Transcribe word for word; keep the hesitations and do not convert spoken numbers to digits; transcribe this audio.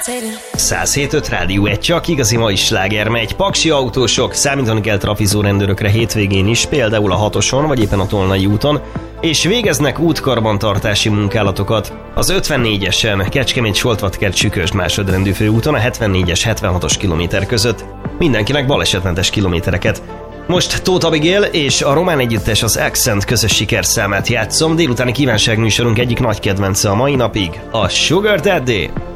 száz hét öt Rádió egy, csak igazi mai sláger megy. Paksi autósok, számítani kell trafizó rendőrökre hétvégén is, például a hatoson vagy éppen a Tolnai úton, és végeznek útkarbantartási munkálatokat. Az ötvennégyesen Kecskemét-Soltvatkert Sükösd másodrendű főúton a hetvennégyes hetvenhatos kilométer között. Mindenkinek balesetmentes kilométereket. Most Tóth Abigail és a román együttes az Accent közös sikerszámát játszom, délutáni kívánságműsorunk egyik nagy kedvence a mai napig, a Sugar Daddy.